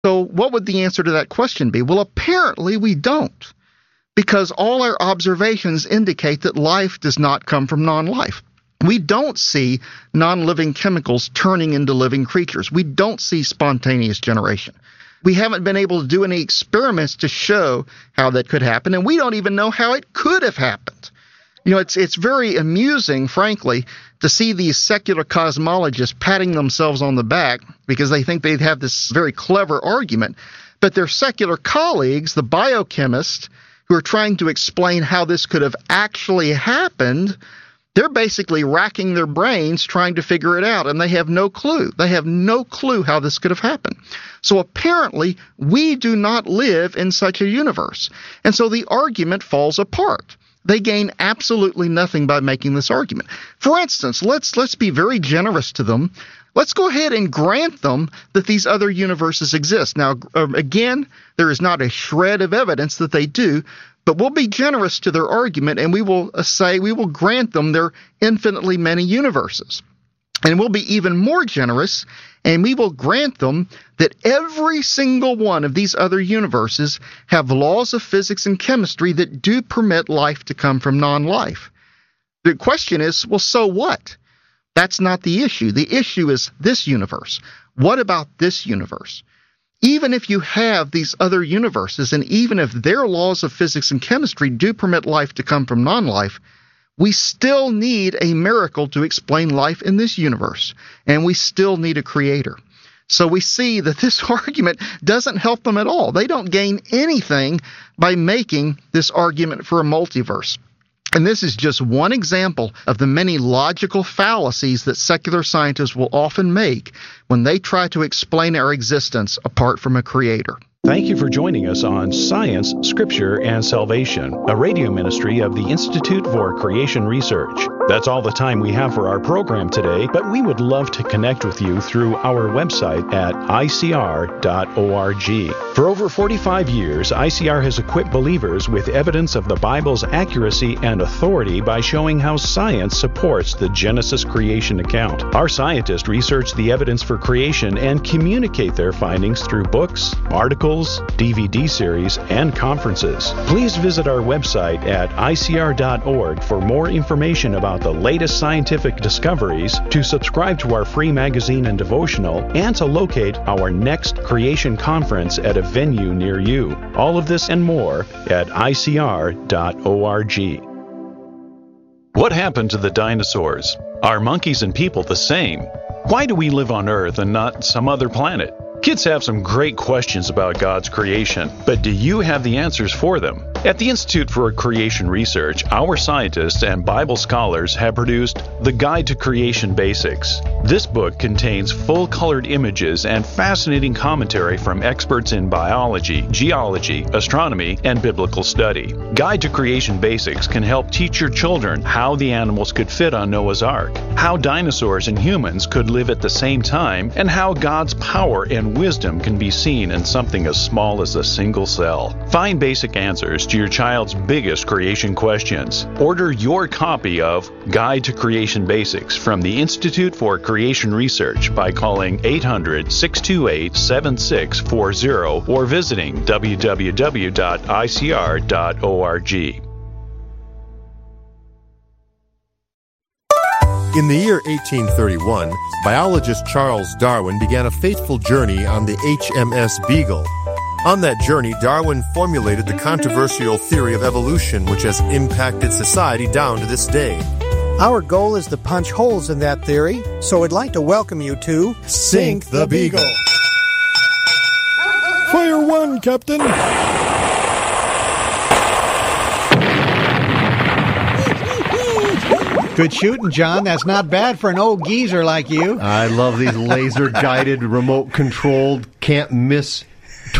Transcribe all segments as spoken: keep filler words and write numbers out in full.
So what would the answer to that question be? Well, apparently we don't, because all our observations indicate that life does not come from non-life. We don't see non-living chemicals turning into living creatures. We don't see spontaneous generation. We haven't been able to do any experiments to show how that could happen, and we don't even know how it could have happened. You know, it's it's very amusing, frankly, to see these secular cosmologists patting themselves on the back because they think they have this very clever argument, but their secular colleagues, the biochemists, who are trying to explain how this could have actually happened, they're basically racking their brains trying to figure it out, and they have no clue. They have no clue how this could have happened. So apparently, we do not live in such a universe. And so the argument falls apart. They gain absolutely nothing by making this argument. For instance, let's let's be very generous to them. Let's go ahead and grant them that these other universes exist. Now, again, there is not a shred of evidence that they do, but we'll be generous to their argument, and we will say we will grant them their infinitely many universes. And we'll be even more generous, and we will grant them that every single one of these other universes have laws of physics and chemistry that do permit life to come from non-life. The question is, well, so what? That's not the issue. The issue is this universe. What about this universe? Even if you have these other universes, and even if their laws of physics and chemistry do permit life to come from non-life, we still need a miracle to explain life in this universe, and we still need a creator. So we see that this argument doesn't help them at all. They don't gain anything by making this argument for a multiverse. And this is just one example of the many logical fallacies that secular scientists will often make when they try to explain our existence apart from a creator. Thank you for joining us on Science, Scripture, and Salvation, a radio ministry of the Institute for Creation Research. That's all the time we have for our program today, but we would love to connect with you through our website at I C R dot org. For over forty-five years, I C R has equipped believers with evidence of the Bible's accuracy and authority by showing how science supports the Genesis creation account. Our scientists research the evidence for creation and communicate their findings through books, articles, D V D series, and conferences. Please visit our website at I C R dot org for more information about the latest scientific discoveries, to subscribe to our free magazine and devotional, and to locate our next creation conference at a venue near you. All of this and more at I C R dot org. What happened to the dinosaurs? Are monkeys and people the same? Why do we live on Earth and not some other planet? Kids have some great questions about God's creation, but do you have the answers for them? At the Institute for Creation Research, our scientists and Bible scholars have produced The Guide to Creation Basics. This book contains full-colored images and fascinating commentary from experts in biology, geology, astronomy, and biblical study. Guide to Creation Basics can help teach your children how the animals could fit on Noah's Ark, how dinosaurs and humans could live at the same time, and how God's power and wisdom can be seen in something as small as a single cell. Find basic answers to your child's biggest creation questions. Order your copy of Guide to Creation Basics from the Institute for Creation Research by calling eight hundred, six two eight, seven six four zero or visiting w w w dot I C R dot org. In the year eighteen thirty-one, biologist Charles Darwin began a fateful journey on the H M S Beagle. On that journey, Darwin formulated the controversial theory of evolution, which has impacted society down to this day. Our goal is to punch holes in that theory, so I'd like to welcome you to Sink the Beagle. Fire one, Captain! Good shooting, John. That's not bad for an old geezer like you. I love these laser-guided, remote-controlled, can't-miss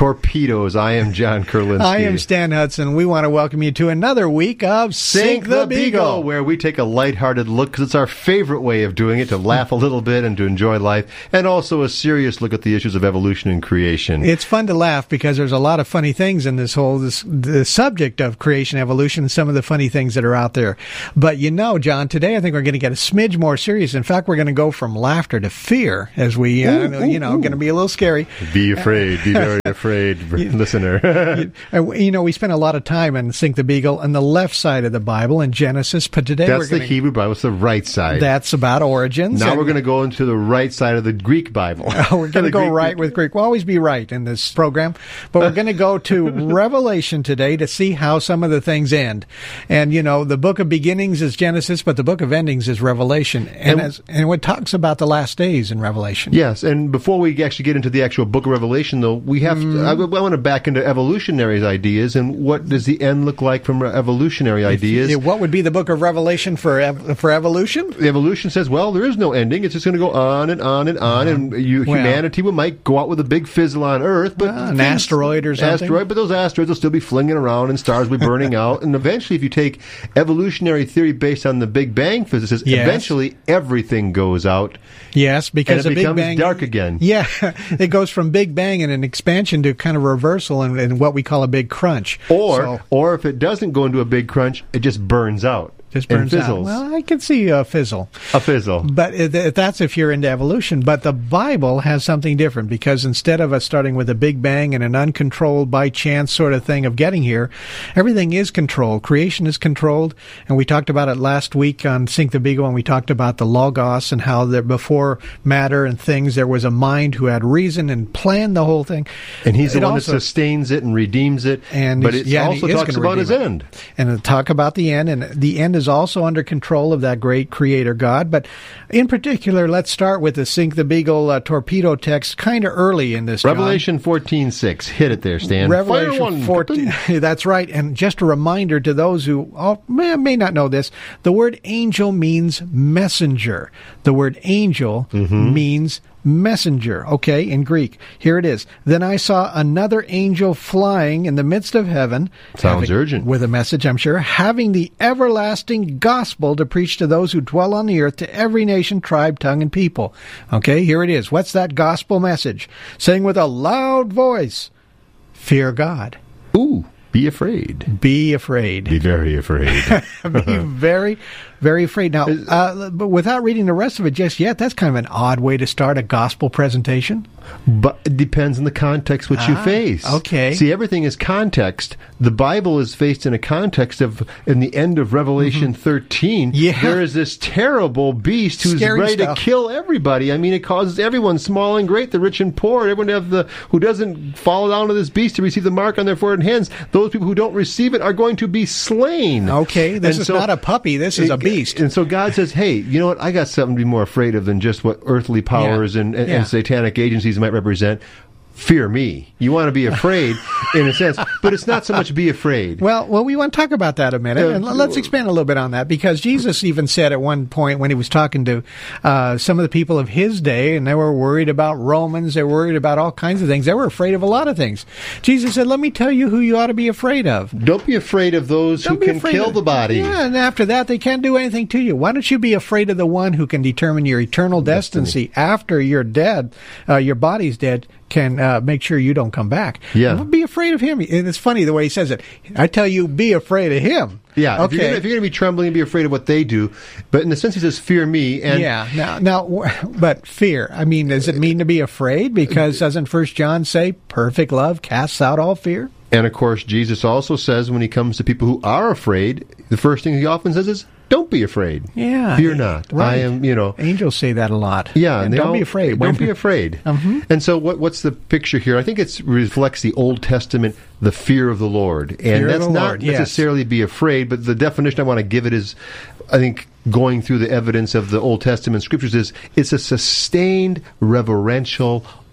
torpedoes. I am John Kurlinski. I am Stan Hudson. We want to welcome you to another week of Sink, Sink the, the Beagle, Beagle, where we take a lighthearted look, because it's our favorite way of doing it, to laugh a little bit and to enjoy life, and also a serious look at the issues of evolution and creation. It's fun to laugh because there's a lot of funny things in this whole this, the subject of creation, evolution, and some of the funny things that are out there. But you know, John, today I think we're going to get a smidge more serious. In fact, we're going to go from laughter to fear as we, uh, ooh, you know, going to be a little scary. Be afraid. Be very afraid, listener. you, you know, we spent a lot of time in Sink the Beagle on the left side of the Bible in Genesis, but today that's we're going the Hebrew Bible. It's the right side. That's about origins. Now we're going to go into the right side of the Greek Bible. Oh, we're going to go Greek right with Greek. We'll always be right in this program, but we're going to go to Revelation today to see how some of the things end. And, you know, the book of beginnings is Genesis, but the book of endings is Revelation. And, and, as, and it talks about the last days in Revelation. Yes, and before we actually get into the actual book of Revelation, though, we have mm. to, I, I want to back into evolutionary ideas, and what does the end look like from evolutionary ideas? If, what would be the book of Revelation for ev- for evolution? The evolution says, well, there is no ending. It's just going to go on and on and on, uh, and you, well, humanity will might go out with a big fizzle on Earth, but uh, an asteroid or something. Asteroid, but those asteroids will still be flinging around, and stars will be burning out, and eventually, if you take evolutionary theory based on the Big Bang physicists, yes. eventually everything goes out. Yes, because and it the becomes Big Bang dark again. Yeah, it goes from Big Bang and an expansion to kind of reversal and, and what we call a big crunch. Or, so, or if it doesn't go into a big crunch, it just burns out. Just burns and fizzles. out. Well, I can see a fizzle. A fizzle. But if that's if you're into evolution. But the Bible has something different, because instead of us starting with a big bang and an uncontrolled by chance sort of thing of getting here, everything is controlled. Creation is controlled. And we talked about it last week on Sink the Beagle, and we talked about the Logos and how there, before matter and things, there was a mind who had reason and planned the whole thing. And he's it the one also, that sustains it and redeems it. And but it yeah, also talks about his it. end. And it'll talk about the end. And the end is is also under control of that great creator God. But in particular, let's start with the Sink the Beagle uh, torpedo text kind of early in this, Revelation fourteen six. Hit it there, Stan. Revelation fourteen. That's right. And just a reminder to those who oh, may, may not know this, the word angel means messenger. The word angel mm-hmm. means messenger, okay, in Greek. Here it is. Then I saw another angel flying in the midst of heaven. Sounds having, urgent. With a message, I'm sure, having the everlasting gospel to preach to those who dwell on the earth, to every nation, tribe, tongue, and people. Okay, here it is. What's that gospel message? Saying with a loud voice, fear God. Ooh, be afraid. Be afraid. Be very afraid. Be very Very afraid. Now, uh, but without reading the rest of it just yet, that's kind of an odd way to start a gospel presentation. But it depends on the context which ah, you face. Okay. See, everything is context. The Bible is faced in a context of, in the end of Revelation mm-hmm. thirteen, yeah. there is this terrible beast who's Scary ready stuff. to kill everybody. I mean, it causes everyone, small and great, the rich and poor, everyone to have the, who doesn't fall down to this beast to receive the mark on their forehead and hands, those people who don't receive it are going to be slain. Okay, this and is so, not a puppy, this is it, a beast. And so God says, hey, you know what, I got something to be more afraid of than just what earthly powers yeah. and, and, yeah. and satanic agencies might represent. Fear me. You want to be afraid, in a sense, but it's not so much be afraid. Well, well, we want to talk about that a minute, uh, and let's expand a little bit on that, because Jesus even said at one point when he was talking to uh, some of the people of his day, and they were worried about Romans, they were worried about all kinds of things, they were afraid of a lot of things. Jesus said, let me tell you who you ought to be afraid of. Don't be afraid of those don't who can kill of, the body. Yeah, and after that, they can't do anything to you. Why don't you be afraid of the one who can determine your eternal destiny, destiny. after you're dead, uh, your body's dead, can uh, make sure you don't come back. Yeah. Don't be afraid of him. And it's funny the way he says it. I tell you, be afraid of him. Yeah. Okay. If you're going to be trembling and be afraid of what they do, but in the sense he says, fear me. And yeah. Now, now, but fear. I mean, does it mean to be afraid? Because doesn't First John say, perfect love casts out all fear? And of course, Jesus also says when he comes to people who are afraid, the first thing he often says is, don't be afraid. Yeah. Fear not. Right. I am, you know. Angels say that a lot. Yeah. And and don't all, be afraid. Don't be afraid. Mm-hmm. And so what, what's the picture here? I think it reflects the Old Testament, the fear of the Lord. And fear that's of the not Lord, yes. necessarily be afraid, but the definition I want to give it is, I think, going through the evidence of the Old Testament scriptures is, it's a sustained, reverential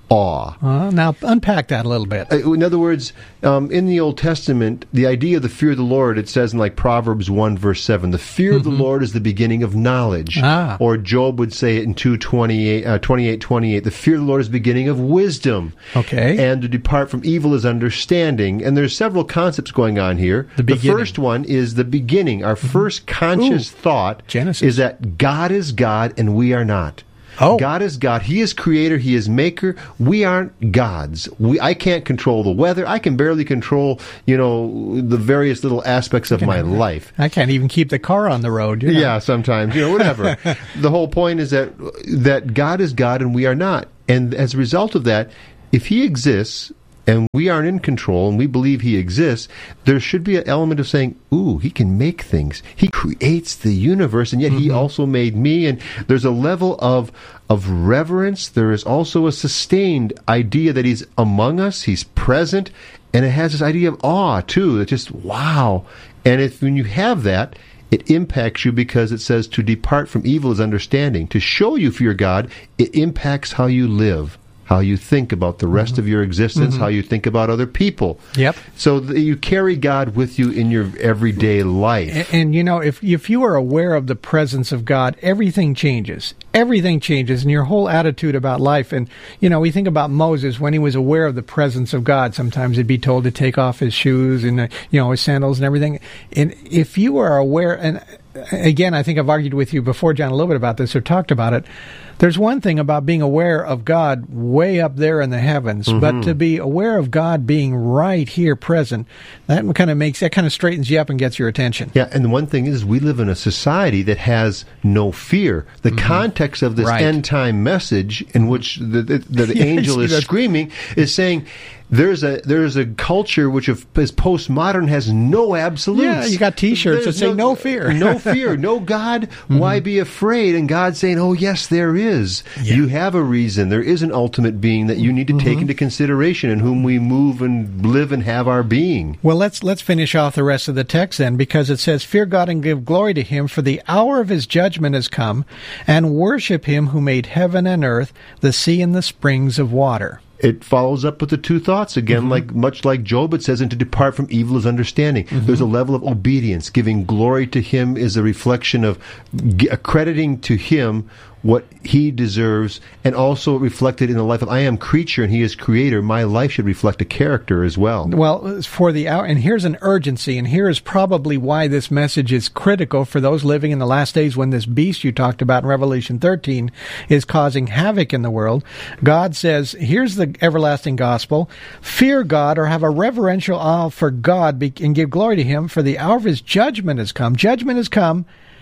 awe. Uh, now, unpack that a little bit. In other words, um, in the Old Testament, the idea of the fear of the Lord, it says in like Proverbs one, verse seven, the fear mm-hmm. of the Lord is the beginning of knowledge. Ah. Or Job would say it in two twenty-eight, uh, twenty-eight, twenty-eight, the fear of the Lord is the beginning of wisdom. Okay. And to depart from evil is understanding. And there's several concepts going on here. The, the first one is the beginning. Our mm-hmm. first conscious Ooh. thought Genesis. is that God is God and we are not. Oh. God is God. He is creator. He is maker. We aren't gods. We, I can't control the weather. I can barely control, you know, the various little aspects of my life. I can't even keep the car on the road. You know? Yeah, sometimes, you know, whatever. The whole point is that that God is God and we are not. And as a result of that, if He exists and we aren't in control and we believe He exists, there should be an element of saying, ooh, He can make things. He creates the universe, and yet mm-hmm. He also made me. And there's a level of of reverence. There is also a sustained idea that He's among us, He's present, and it has this idea of awe, too. It's just, wow. And if when you have that, it impacts you because it says to depart from evil is understanding. To show you fear God, it impacts how you live, how you think about the rest mm-hmm. of your existence, mm-hmm. how you think about other people. Yep. So th- you carry God with you in your everyday life. And, and, you know, if if you are aware of the presence of God, everything changes. Everything changes, and your whole attitude about life. And, you know, we think about Moses when he was aware of the presence of God. Sometimes he'd be told to take off his shoes and, uh, you know, his sandals and everything. And if you are aware, and again, I think I've argued with you before, John, a little bit about this or talked about it. There's one thing about being aware of God way up there in the heavens, mm-hmm. but to be aware of God being right here present, that kind of makes, that kind of straightens you up and gets your attention. Yeah, and the one thing is we live in a society that has no fear. The mm-hmm. context of this right. end-time message in which the, the, the, the angel is screaming is saying, There's a there's a culture which is postmodern, has no absolutes. Yeah, you got T-shirts that say no, no fear, no fear, no God. Mm-hmm. Why be afraid? And God's saying, oh yes, there is. Yeah. You have a reason. There is an ultimate being that you need to mm-hmm. take into consideration, in whom we move and live and have our being. Well, let's let's finish off the rest of the text then, because it says, "Fear God and give glory to Him, for the hour of His judgment has come, and worship Him who made heaven and earth, the sea and the springs of water." It follows up with the two thoughts again, mm-hmm. like much like Job. It says, "And to depart from evil is understanding." Mm-hmm. There's a level of obedience. Giving glory to Him is a reflection of g- accrediting to Him what He deserves, and also reflected in the life of I am creature and He is creator. My life should reflect a character as well. Well, for the hour, and here's an urgency, and here is probably why this message is critical for those living in the last days, when this beast you talked about in Revelation thirteen is causing havoc in the world. God says, here's the everlasting gospel: fear God, or have a reverential awe for God, and give glory to Him, for the hour of His judgment has come. Judgment has come.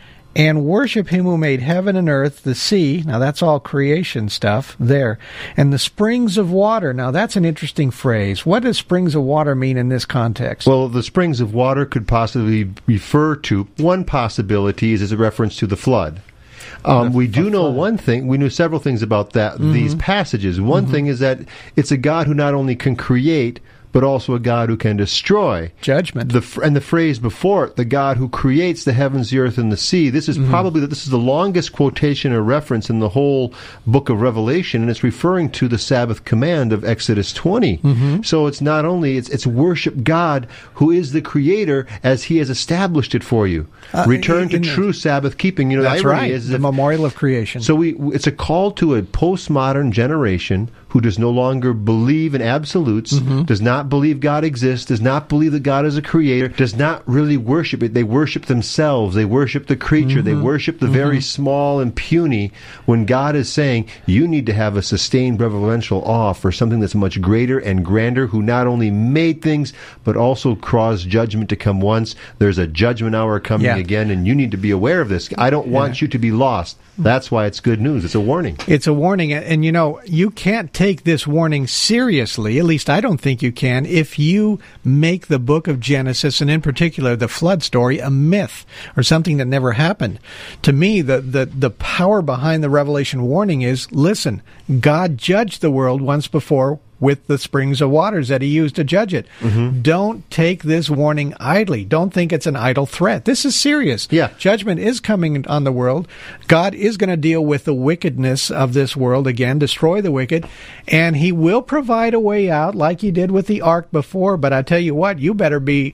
And worship Him who made heaven and earth, the sea. Now that's all creation stuff there. And the springs of water. Now that's an interesting phrase. What does springs of water mean in this context? Well, the springs of water could possibly refer to, one possibility is as a reference to the flood. Um, we do know one thing. We knew several things about that. Mm-hmm. These passages. One mm-hmm. thing is that it's a God who not only can create, but also a God who can destroy. Judgment. The, and the phrase before it, the God who creates the heavens, the earth, and the sea. This is mm-hmm. probably this is the longest quotation or reference in the whole book of Revelation, and it's referring to the Sabbath command of Exodus twenty. Mm-hmm. So it's not only, it's, it's worship God who is the creator as He has established it for you. Uh, Return to true Sabbath keeping. You know, that's the right. Is the if, memorial of creation. So we, it's a call to a postmodern generation who does no longer believe in absolutes, mm-hmm. does not believe God exists, does not believe that God is a creator, does not really worship it. They worship themselves. They worship the creature. Mm-hmm. They worship the mm-hmm. very small and puny, when God is saying, you need to have a sustained reverential awe for something that's much greater and grander, who not only made things, but also caused judgment to come once. There's a judgment hour coming yeah. again, and you need to be aware of this. I don't want yeah. you to be lost. That's why it's good news. It's a warning. It's a warning. And, you know, you can't take this warning seriously, at least I don't think you can, if you make the book of Genesis, and in particular the flood story, a myth or something that never happened. To me, the, the, the power behind the Revelation warning is, listen, God judged the world once before with the springs of waters that he used to judge it. Mm-hmm. Don't take this warning idly. Don't think it's an idle threat. This is serious. Yeah. Judgment is coming on the world. God is going to deal with the wickedness of this world again, destroy the wicked, and he will provide a way out like he did with the ark before. But I tell you what, you better be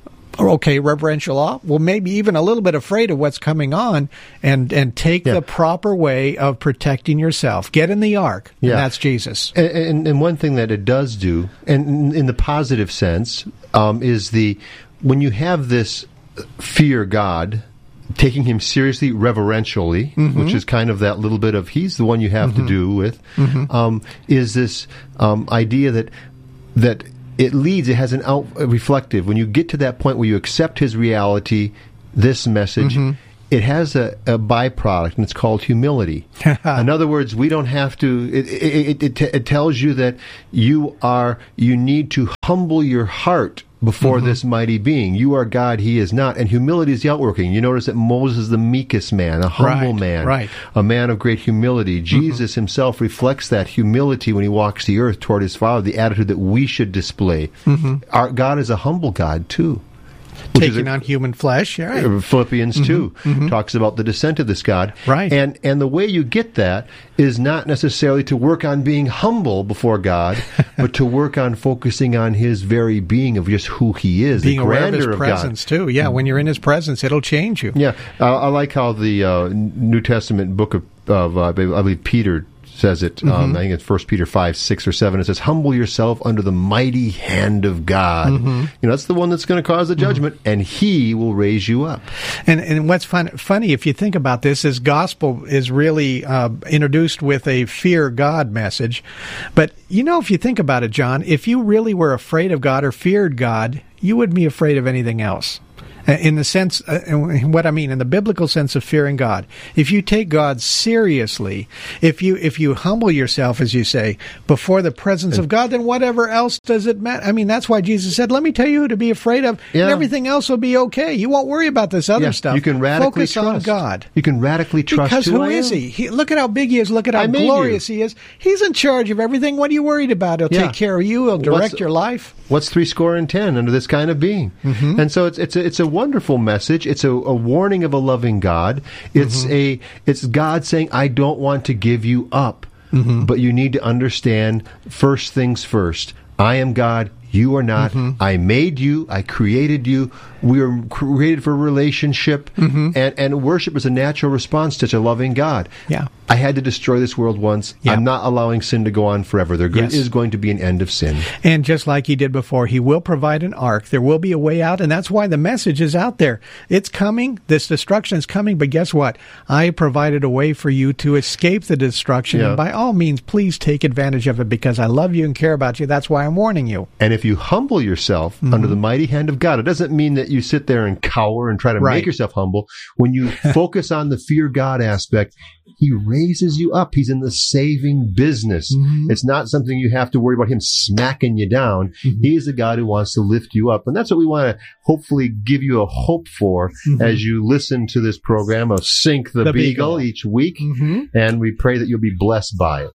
okay, reverential awe, well, maybe even a little bit afraid of what's coming on, and, and take yeah. the proper way of protecting yourself. Get in the ark, yeah. and that's Jesus. And, and, and one thing that it does do, and in the positive sense, um, is the when you have this fear God, taking him seriously, reverentially, mm-hmm. which is kind of that little bit of he's the one you have mm-hmm. to do with, mm-hmm. um, is this um, idea that that it leads, it has an out reflective. When you get to that point where you accept his reality, this message, mm-hmm. it has a, a byproduct, and it's called humility. In other words, we don't have to, it, it, it, it, it tells you that you are, you need to humble your heart before mm-hmm. this mighty being. You are God, he is not. And humility is the outworking. You notice that Moses is the meekest man, a humble right, man, right. a man of great humility. Jesus mm-hmm. himself reflects that humility when he walks the earth toward his Father, the attitude that we should display. Mm-hmm. Our God is a humble God, too. Taking a, on human flesh, yeah. Right. Philippians mm-hmm, two mm-hmm. talks about the descent of this God. Right. And and the way you get that is not necessarily to work on being humble before God, but to work on focusing on his very being of just who he is, being the aware grandeur of his of presence, God. too. Yeah, when you're in his presence, it'll change you. Yeah. Uh, I like how the uh, New Testament book of, of uh, I believe, Peter says it, mm-hmm. um, I think it's First Peter five, six, or seven. It says, humble yourself under the mighty hand of God. Mm-hmm. You know, that's the one that's going to cause the judgment, mm-hmm. and he will raise you up. And and what's fun, funny, if you think about this, is gospel is really uh, introduced with a fear God message. But, you know, if you think about it, John, if you really were afraid of God or feared God, you wouldn't be afraid of anything else. In the sense, uh, what I mean, in the biblical sense of fearing God, if you take God seriously, if you if you humble yourself, as you say, before the presence of God, then whatever else does it matter? I mean, that's why Jesus said, "Let me tell you who to be afraid of, yeah. and everything else will be okay. You won't worry about this other yeah. stuff. You can radically focus trust on God. You can radically trust because who, who I is am. he? he? Look at how big he is. Look at how I glorious he is. He's in charge of everything. What are you worried about? He'll yeah. take care of you. He'll direct what's, your life. What's three score and ten under this kind of being? Mm-hmm. And so it's it's a, it's a wonderful message. It's a, a warning of a loving God. It's mm-hmm. a it's God saying, I don't want to give you up, mm-hmm. but you need to understand first things first. I am God. You are not. Mm-hmm. I made you. I created you. We are created for a relationship, mm-hmm. and, and worship is a natural response to such a loving God. Yeah. I had to destroy this world once. Yeah. I'm not allowing sin to go on forever. There yes. is going to be an end of sin. And just like he did before, he will provide an ark. There will be a way out, and that's why the message is out there. It's coming. This destruction is coming, but guess what? I provided a way for you to escape the destruction, yeah. and by all means, please take advantage of it because I love you and care about you. That's why I'm warning you. And if you humble yourself mm-hmm. under the mighty hand of God, it doesn't mean that you sit there and cower and try to right. make yourself humble. When you focus on the fear God aspect, he raises you up. He's in the saving business. Mm-hmm. It's not something you have to worry about him smacking you down. Mm-hmm. He is a God who wants to lift you up. And that's what we want to hopefully give you a hope for mm-hmm. as you listen to this program of Sink the, the Beagle, Beagle each week. Mm-hmm. And we pray that you'll be blessed by it.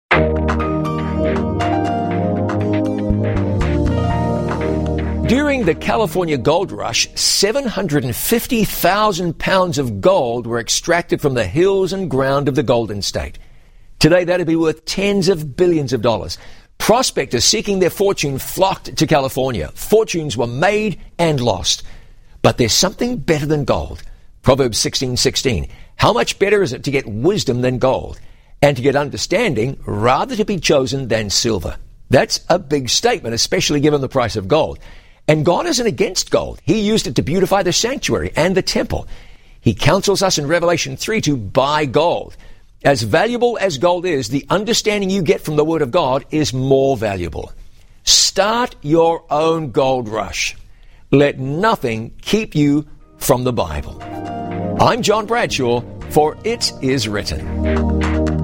During the California gold rush, seven hundred fifty thousand pounds of gold were extracted from the hills and ground of the Golden State. Today, that'd be worth tens of billions of dollars. Prospectors seeking their fortune flocked to California. Fortunes were made and lost. But there's something better than gold. Proverbs sixteen sixteen. How much better is it to get wisdom than gold, and to get understanding rather to be chosen than silver? That's a big statement, especially given the price of gold. And God isn't against gold. He used it to beautify the sanctuary and the temple. He counsels us in Revelation three to buy gold. As valuable as gold is, the understanding you get from the Word of God is more valuable. Start your own gold rush. Let nothing keep you from the Bible. I'm John Bradshaw for It Is Written.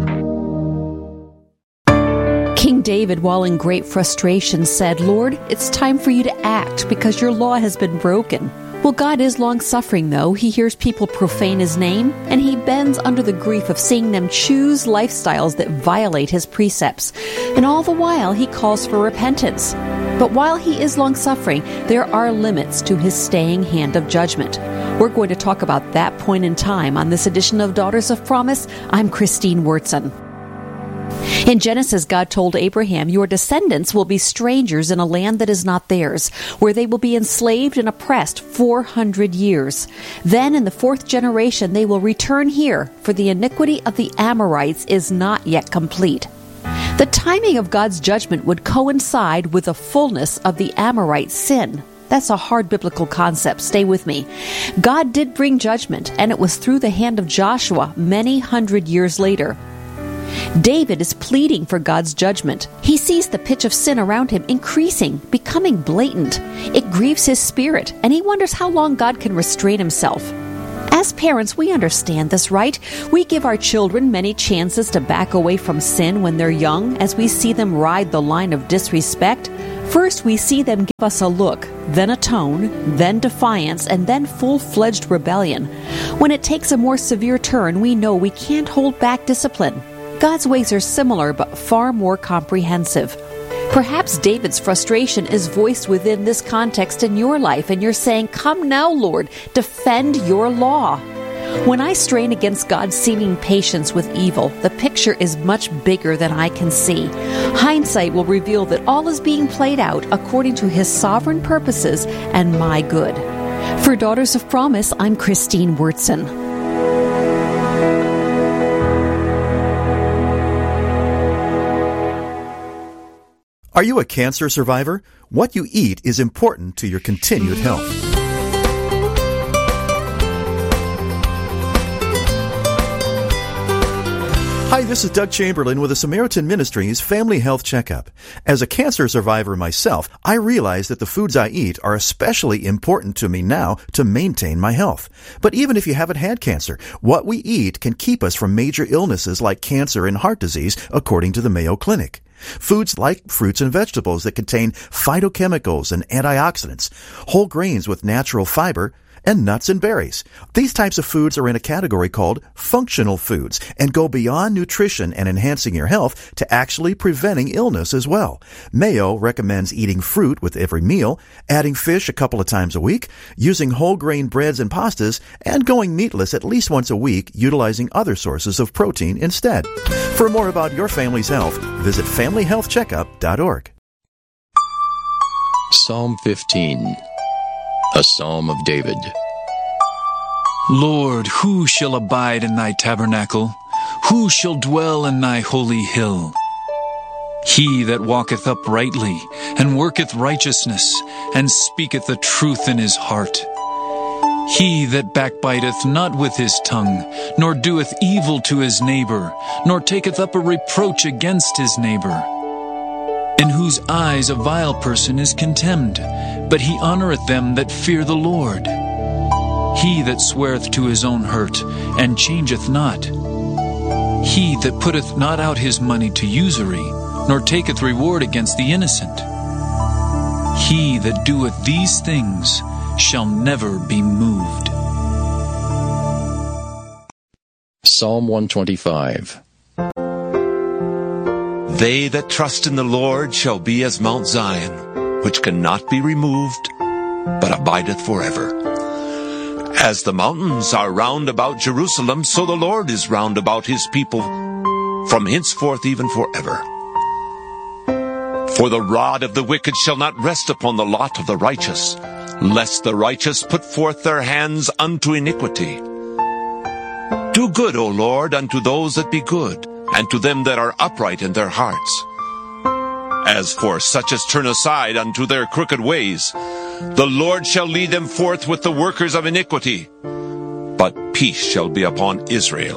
King David, while in great frustration, said, Lord, it's time for you to act because your law has been broken. Well, God is long-suffering, though. He hears people profane His name, and He bends under the grief of seeing them choose lifestyles that violate His precepts. And all the while, He calls for repentance. But while He is long-suffering, there are limits to His staying hand of judgment. We're going to talk about that point in time on this edition of Daughters of Promise. I'm Christine Wurtzen. In Genesis, God told Abraham, "Your descendants will be strangers in a land that is not theirs, where they will be enslaved and oppressed four hundred years. Then in the fourth generation they will return here, for the iniquity of the Amorites is not yet complete." The timing of God's judgment would coincide with the fullness of the Amorite sin. That's a hard biblical concept. Stay with me. God did bring judgment, and it was through the hand of Joshua many hundred years later. David is pleading for God's judgment. He sees the pitch of sin around him increasing, becoming blatant. It grieves his spirit, and he wonders how long God can restrain himself. As parents, we understand this, right? We give our children many chances to back away from sin when they're young, as we see them ride the line of disrespect. First, we see them give us a look, then a tone, then defiance, and then full-fledged rebellion. When it takes a more severe turn, we know we can't hold back discipline. God's ways are similar, but far more comprehensive. Perhaps David's frustration is voiced within this context in your life, and you're saying, "Come now, Lord, defend your law." When I strain against God's seeming patience with evil, the picture is much bigger than I can see. Hindsight will reveal that all is being played out according to His sovereign purposes and my good. For Daughters of Promise, I'm Christine Wurtzen. Are you a cancer survivor? What you eat is important to your continued health. Hi, this is Doug Chamberlain with the Samaritan Ministries Family Health Checkup. As a cancer survivor myself, I realize that the foods I eat are especially important to me now to maintain my health. But even if you haven't had cancer, what we eat can keep us from major illnesses like cancer and heart disease, according to the Mayo Clinic. Foods like fruits and vegetables that contain phytochemicals and antioxidants, whole grains with natural fiber, and nuts and berries. These types of foods are in a category called functional foods and go beyond nutrition and enhancing your health to actually preventing illness as well. Mayo recommends eating fruit with every meal, adding fish a couple of times a week, using whole grain breads and pastas, and going meatless at least once a week, utilizing other sources of protein instead. For more about your family's health, visit family health checkup dot org. Psalm fifteen, a Psalm of David. Lord, who shall abide in thy tabernacle? Who shall dwell in thy holy hill? He that walketh uprightly, and worketh righteousness, and speaketh the truth in his heart. He that backbiteth not with his tongue, nor doeth evil to his neighbor, nor taketh up a reproach against his neighbor. In whose eyes a vile person is contemned, but he honoureth them that fear the Lord. He that sweareth to his own hurt, and changeth not. He that putteth not out his money to usury, nor taketh reward against the innocent. He that doeth these things shall never be moved. Psalm one twenty-five. They that trust in the Lord shall be as Mount Zion, which cannot be removed, but abideth forever. As the mountains are round about Jerusalem, so the Lord is round about his people, from henceforth even forever. For the rod of the wicked shall not rest upon the lot of the righteous, lest the righteous put forth their hands unto iniquity. Do good, O Lord, unto those that be good, and to them that are upright in their hearts. As for such as turn aside unto their crooked ways, the Lord shall lead them forth with the workers of iniquity, but peace shall be upon Israel.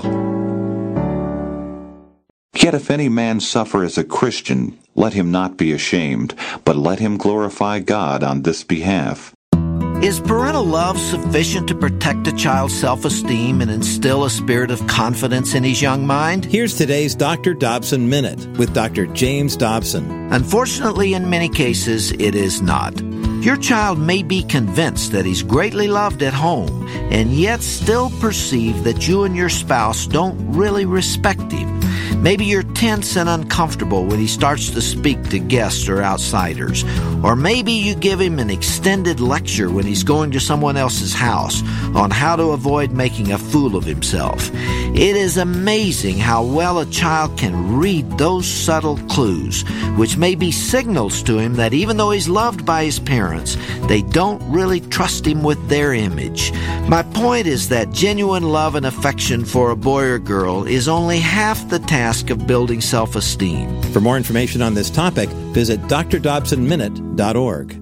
Yet if any man suffer as a Christian, let him not be ashamed, but let him glorify God on this behalf. Is parental love sufficient to protect a child's self-esteem and instill a spirit of confidence in his young mind? Here's today's Doctor Dobson Minute with Doctor James Dobson. Unfortunately, in many cases, it is not. Your child may be convinced that he's greatly loved at home and yet still perceive that you and your spouse don't really respect him. Maybe you're tense and uncomfortable when he starts to speak to guests or outsiders. Or maybe you give him an extended lecture when he's going to someone else's house on how to avoid making a fool of himself. It is amazing how well a child can read those subtle clues, which may be signals to him that even though he's loved by his parents, they don't really trust him with their image. My point is that genuine love and affection for a boy or girl is only half the task of building self-esteem. For more information on this topic, visit d r dobson minute dot org.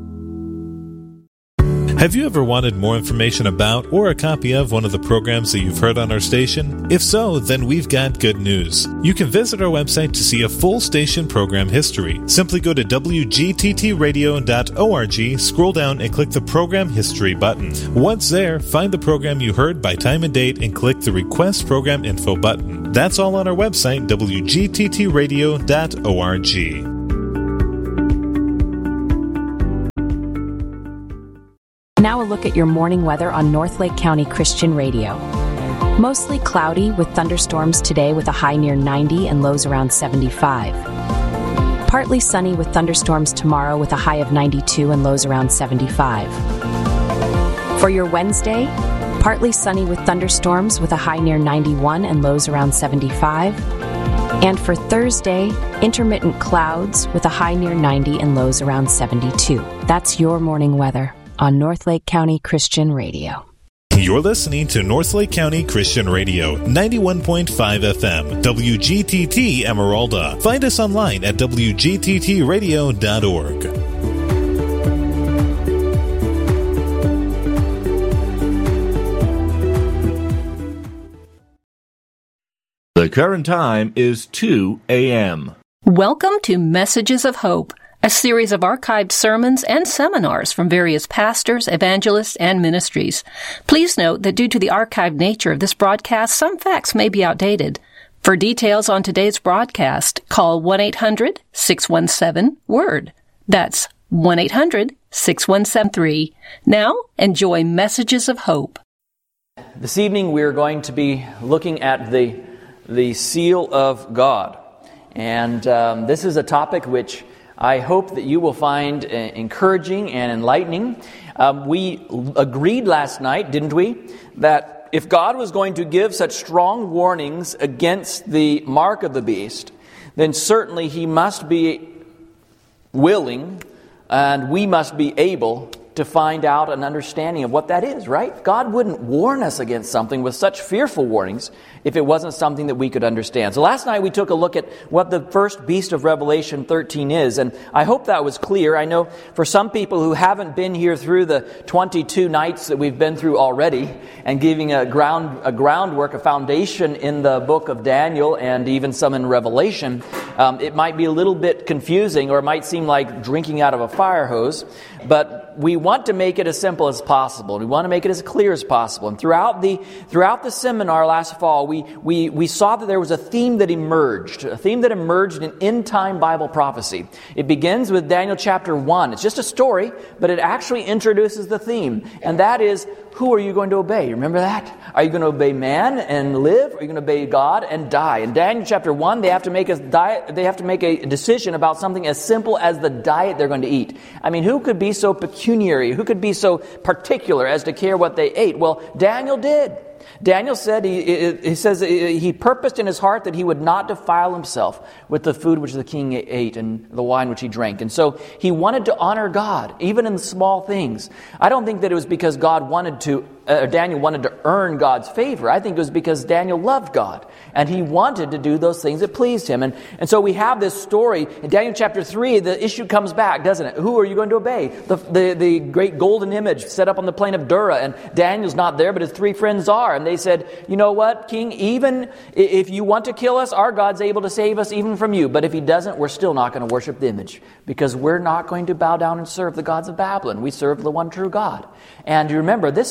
Have you ever wanted more information about or a copy of one of the programs that you've heard on our station? If so, then we've got good news. You can visit our website to see a full station program history. Simply go to w g t t radio dot org, scroll down and click the Program History button. Once there, find the program you heard by time and date and click the Request Program Info button. That's all on our website, w g t t radio dot org. Now a look at your morning weather on Northlake County Christian Radio. Mostly cloudy with thunderstorms today with a high near ninety and lows around seventy-five. Partly sunny with thunderstorms tomorrow with a high of ninety-two and lows around seventy-five. For your Wednesday, partly sunny with thunderstorms with a high near ninety-one and lows around seventy-five. And for Thursday, intermittent clouds with a high near ninety and lows around seventy-two. That's your morning weather on Northlake County Christian Radio. You're listening to Northlake County Christian Radio, ninety-one point five F M, W G T T Emeralda. Find us online at w g t t radio dot org. The current time is two a.m. Welcome to Messages of Hope, a series of archived sermons and seminars from various pastors, evangelists, and ministries. Please note that due to the archived nature of this broadcast, some facts may be outdated. For details on today's broadcast, call one eight hundred six one seven word. That's one eight hundred six one seven three. Now, enjoy Messages of Hope. This evening we're going to be looking at the, the seal of God. And um, this is a topic which I hope that you will find uh, encouraging and enlightening. Um, we agreed last night, didn't we, that if God was going to give such strong warnings against the mark of the beast, then certainly He must be willing and we must be able to find out an understanding of what that is, right? God wouldn't warn us against something with such fearful warnings if it wasn't something that we could understand. So last night we took a look at what the first beast of Revelation thirteen is, and I hope that was clear. I know for some people who haven't been here through the twenty-two nights that we've been through already and giving a ground a groundwork, a foundation in the book of Daniel and even some in Revelation, um, it might be a little bit confusing or it might seem like drinking out of a fire hose, but we want to make it as simple as possible. We want to make it as clear as possible. And throughout the throughout the seminar last fall, we we we saw that there was a theme that emerged, a theme that emerged in end-time Bible prophecy. It begins with Daniel chapter one. It's just a story, but it actually introduces the theme, and that is, who are you going to obey? Remember that? Are you going to obey man and live? Or are you going to obey God and die? In Daniel chapter one, they have to make a diet. They have to make a decision about something as simple as the diet they're going to eat. I mean, who could be so pecuniary? Who could be so particular as to care what they ate? Well, Daniel did. Daniel said, he, he says he purposed in his heart that he would not defile himself with the food which the king ate and the wine which he drank. And so he wanted to honor God, even in the small things. I don't think that it was because God wanted to, uh, Daniel wanted to earn God's favor. I think it was because Daniel loved God, and he wanted to do those things that pleased him. And, and so we have this story. In Daniel chapter three, the issue comes back, doesn't it? Who are you going to obey? The, the, the great golden image set up on the plain of Dura, and Daniel's not there, but his three friends are. And they said, you know what, King, even if you want to kill us, our God's able to save us even from you. But if He doesn't, we're still not going to worship the image, because we're not going to bow down and serve the gods of Babylon. We serve the one true God. And you remember, this is really the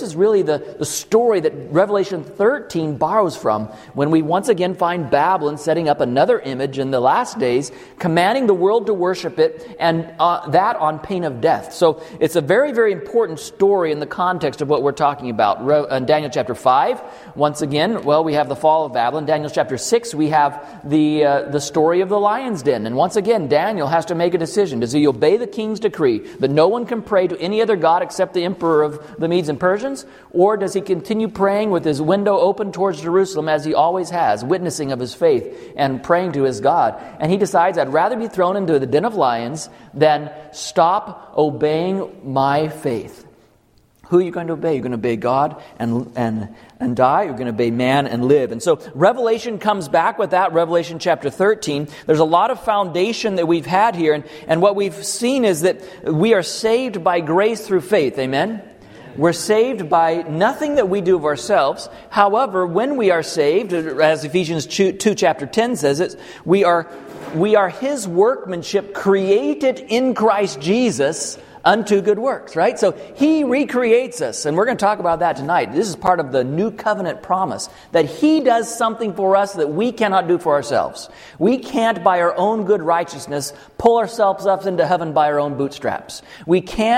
the, the story that Revelation thirteen borrows from, when we once again find Babylon setting up another image in the last days, commanding the world to worship it, and uh, that on pain of death. So it's a very, very important story in the context of what we're talking about. Re- in Daniel chapter five, once again, well, we have the fall of Babylon. Daniel chapter six, we have the uh, the story of the lion's den. And once again, Daniel has to make a decision. Does he obey the king's decree that no one can pray to any other god except the emperor of the Medes and Persians? Or does he continue praying with his window open towards Jerusalem as he always has, witnessing of his faith and praying to his God? And he decides, I'd rather be thrown into the den of lions than stop obeying my faith. Who are you going to obey? You're going to obey God and and and die. You're going to obey man and live. And so Revelation comes back with that, Revelation chapter thirteen. There's a lot of foundation that we've had here. And, and what we've seen is that we are saved by grace through faith. Amen? We're saved by nothing that we do of ourselves. However, when we are saved, as Ephesians two, chapter ten says it, we are, we are His workmanship created in Christ Jesus unto good works, right? So He recreates us, and we're going to talk about that tonight. This is part of the new covenant promise, that He does something for us that we cannot do for ourselves. We can't, by our own good righteousness, pull ourselves up into heaven by our own bootstraps. We can't